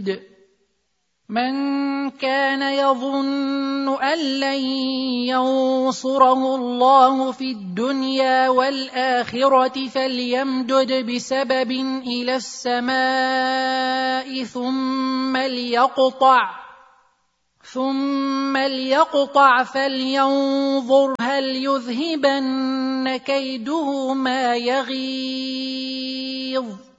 شديد. من كان يظن أن لن ينصره الله في الدنيا والآخرة فليمدد بسبب إلى السماء ثم ليقطع فلينظر هل يذهبن كيده ما يغيظ.